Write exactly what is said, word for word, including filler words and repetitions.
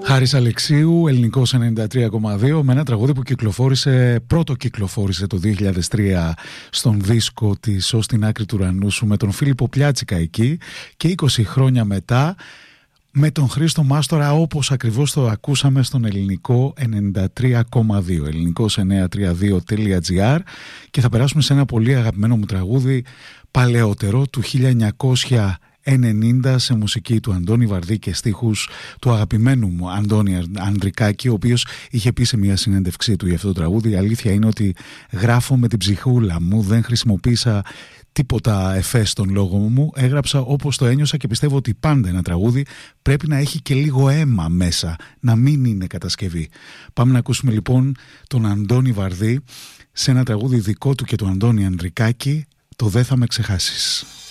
Χάρης Αλεξίου, ελληνικός ενενήντα τρία κόμμα δύο, με ένα τραγούδι που κυκλοφόρησε, πρώτο κυκλοφόρησε το δύο χιλιάδες τρία στον δίσκο της «Ως την άκρη του ουρανού σου» με τον Φίλιππο Πλιάτσικα εκεί, και είκοσι χρόνια μετά με τον Χρήστο Μάστορα, όπως ακριβώς το ακούσαμε στον ελληνικό ενενήντα τρία κόμμα δύο, ελληνικός εννιακόσια τριάντα δύο τελεία τζι άρ, και θα περάσουμε σε ένα πολύ αγαπημένο μου τραγούδι παλαιότερο του χίλια εννιακόσια ενενήντα σε μουσική του Αντώνη Βαρδί και στίχους του αγαπημένου μου Αντώνη Ανδρικάκη, ο οποίος είχε πει σε μια συνέντευξή του για αυτό το τραγούδι: η αλήθεια είναι ότι γράφω με την ψυχούλα μου, δεν χρησιμοποίησα τίποτα εφέ στον λόγο μου, έγραψα όπως το ένιωσα και πιστεύω ότι πάντα ένα τραγούδι πρέπει να έχει και λίγο αίμα μέσα, να μην είναι κατασκευή. Πάμε να ακούσουμε λοιπόν τον Αντώνη Βαρδί σε ένα τραγούδι δικό του και του Αντώνη Ανδρικάκη, το «Δεν θα με ξεχάσεις».